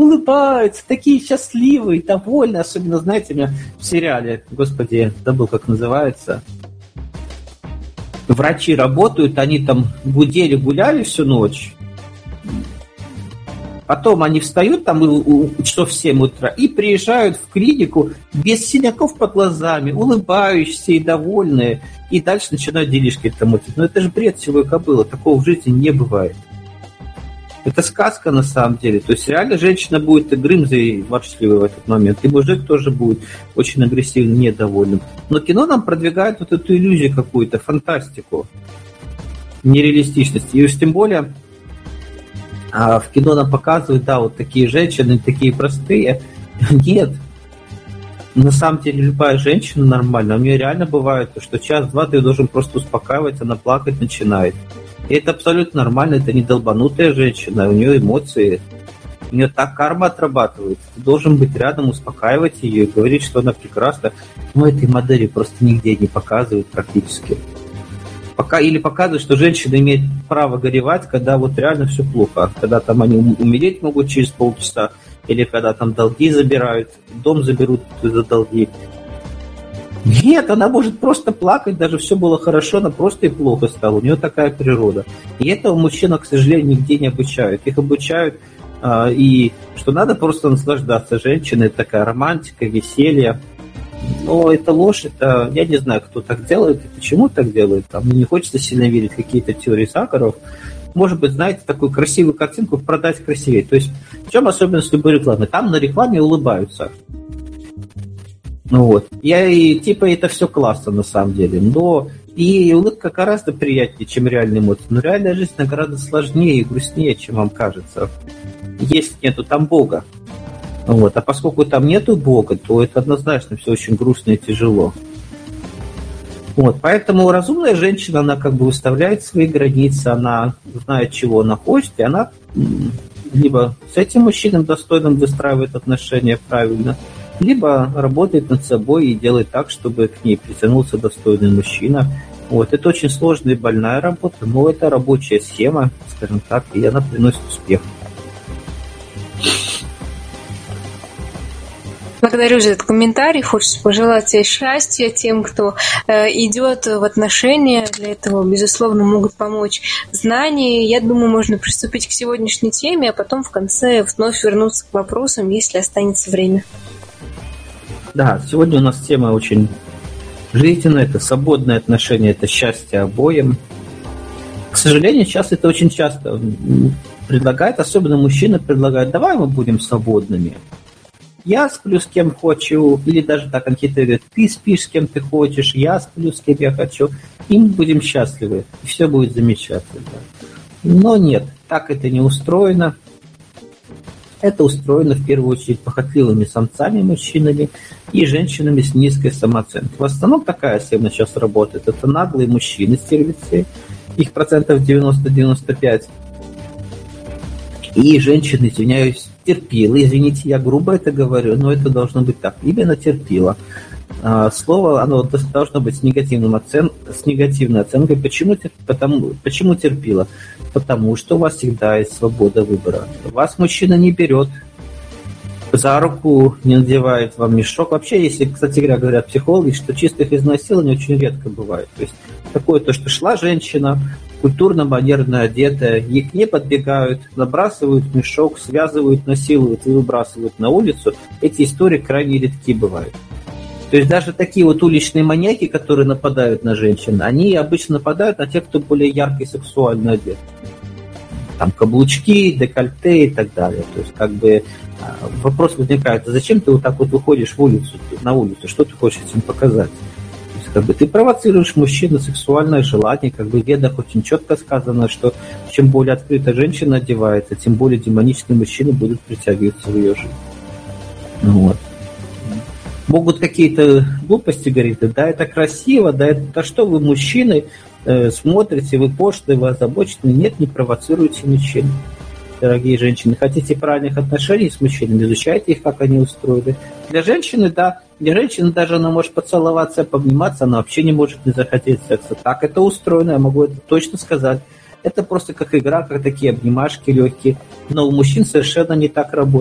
улыбаются, такие счастливые, довольные. Особенно, знаете, у меня в сериале, господи, забыл, как называется, врачи работают, они там гудели, гуляли всю ночь. Потом они встают там часов в 7 утра и приезжают в клинику без синяков под глазами, улыбающиеся и довольные. И дальше начинают делишки там мутить. Но это же бред сивой кобылы. Такого в жизни не бывает. Это сказка на самом деле. То есть реально женщина будет и грымзой, и ворчливой в этот момент. И мужик тоже будет очень агрессивным, недовольным. Но кино нам продвигает вот эту иллюзию какую-то, фантастику, нереалистичность. И уж тем более в кино нам показывают, да, вот такие женщины, такие простые. Нет. На самом деле любая женщина нормальная. У нее реально бывает, что час-два ты должен просто успокаивать, она плакать начинает. И это абсолютно нормально, это не долбанутая женщина, у нее эмоции. У нее так карма отрабатывает. Ты должен быть рядом, успокаивать ее и говорить, что она прекрасна. Но этой модели просто нигде не показывают практически. Или показывают, что женщина имеет право горевать, когда вот реально все плохо. Когда там они умереть могут через полчаса, или когда там долги забирают, дом заберут за долги. Нет, она может просто плакать, даже все было хорошо, она просто и плохо стала. У нее такая природа. И этого мужчина, к сожалению, нигде не обучают. Их обучают, и что надо просто наслаждаться женщиной, такая романтика, веселье. Но это ложь, это я не знаю, кто так делает и почему так делает. Там не хочется сильно верить в какие-то теории заговоров. Может быть, знаете, такую красивую картинку продать красивее. То есть в чем особенность любой рекламы? Там на рекламе улыбаются. Ну вот. Это все классно на самом деле. Но и улыбка гораздо приятнее, чем реальные эмоции. Но реальная жизнь гораздо сложнее и грустнее, чем вам кажется. Если нету там Бога. Вот. А поскольку там нету Бога, то это однозначно все очень грустно и тяжело. Вот. Поэтому разумная женщина, она как бы выставляет свои границы, она знает, чего она хочет, и она либо с этим мужчиной достойным выстраивает отношения правильно, либо работает над собой и делает так, чтобы к ней притянулся достойный мужчина. Вот. Это очень сложная и больная работа, но это рабочая схема, скажем так, и она приносит успех. Благодарю за этот комментарий. Хочется пожелать счастья тем, кто идет в отношения. Для этого, безусловно, могут помочь знания. Я думаю, можно приступить к сегодняшней теме, а потом в конце вновь вернуться к вопросам, если останется время. Да, сегодня у нас тема очень жизненная. Это свободные отношения, это счастье обоим. К сожалению, сейчас это очень часто предлагают, особенно мужчины предлагают: давай мы будем свободными. Я сплю с кем хочу, или даже так какие-то говорят: ты спишь с кем ты хочешь, я сплю с кем я хочу, и мы будем счастливы, и все будет замечательно. Но нет, так это не устроено. Это устроено в первую очередь похотливыми самцами-мужчинами и женщинами с низкой самооценкой. В основном такая схема сейчас работает. Это наглые мужчины-стервицы, их 90-95%. И женщины, извиняюсь, терпила. Извините, я грубо это говорю, но это должно быть так. Именно терпила. Слово, оно должно быть с негативной оценкой. Почему терпила? Потому что у вас всегда есть свобода выбора. Вас мужчина не берет за руку, не надевает вам мешок. Вообще, если, кстати говорят психологи, что чистых изнасилований очень редко бывает. То есть такое то, что шла женщина, культурно-манерно одетая, и к ней подбегают, набрасывают мешок, связывают, насилуют и выбрасывают на улицу. Эти истории крайне редки бывают. То есть даже такие вот уличные маньяки, которые нападают на женщин, они обычно нападают на тех, кто более ярко и сексуально одет. Там каблучки, декольте и так далее. То есть как бы вопрос возникает: а зачем ты вот так вот выходишь на улицу, что ты хочешь этим показать? То есть как бы ты провоцируешь мужчину сексуальное желание, как бы в ведах очень четко сказано, что чем более открыто женщина одевается, тем более демоничные мужчины будут притягиваться в ее жизнь. Вот. Могут какие-то глупости говорить: да, это красиво, да что вы, мужчины, смотрите, вы пошлые, вы озабочены. Нет, не провоцируйте мужчин, дорогие женщины. Хотите правильных отношений с мужчинами, изучайте их, как они устроены. Для женщины, да, для женщины даже она может поцеловаться, пообниматься, она вообще не может не захотеть секса. Так это устроено, я могу это точно сказать. Это просто как игра, как такие обнимашки легкие. Но у мужчин совершенно не так работает.